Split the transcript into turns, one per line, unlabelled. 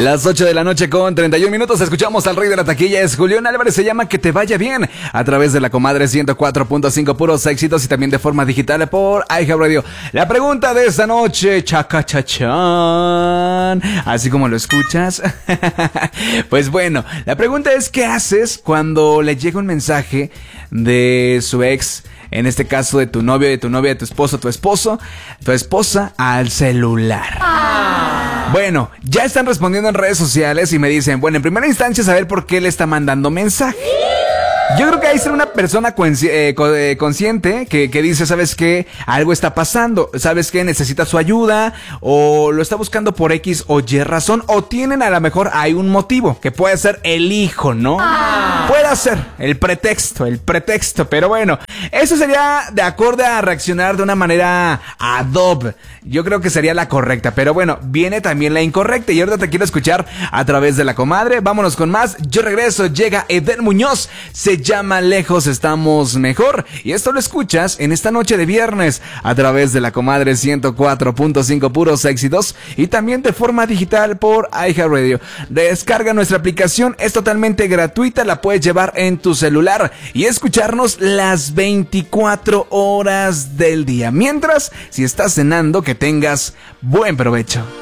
Las 8 de la noche con 31 minutos. Escuchamos al rey de la taquilla. Es Julián Álvarez. Se llama Que Te Vaya Bien. A través de la comadre 104.5. Puros éxitos y también de forma digital por iHeartRadio. La pregunta de esta noche. Chacachachán. Así como lo escuchas. Pues bueno, la pregunta es: ¿qué haces cuando le llega un mensaje de su ex? En este caso de tu novio, de tu novia, de tu esposo, tu esposa al celular. Bueno, ya están respondiendo en redes sociales y me dicen, bueno, en primera instancia saber por qué le está mandando mensaje. Yo creo que hay que ser una persona consciente que dice, ¿sabes qué? Algo está pasando, ¿sabes qué? Necesita su ayuda, o lo está buscando por X o Y razón, o tienen a lo mejor hay un motivo, que puede ser el hijo, ¿no? Puede ser el pretexto, pero bueno, eso sería de acorde a reaccionar de una manera ad hoc. Yo creo que sería la correcta, pero bueno, viene también la incorrecta y ahorita te quiero escuchar a través de la comadre. Vámonos con más. Yo regreso, llega Eden Muñoz, se llama Lejos Estamos Mejor, y esto lo escuchas en esta noche de viernes a través de la comadre 104.5 Puros Éxitos y también de forma digital por iHeartRadio. Descarga nuestra aplicación, es totalmente gratuita, la puedes llevar en tu celular y escucharnos las 24 horas del día. Mientras, si estás cenando, que tengas buen provecho.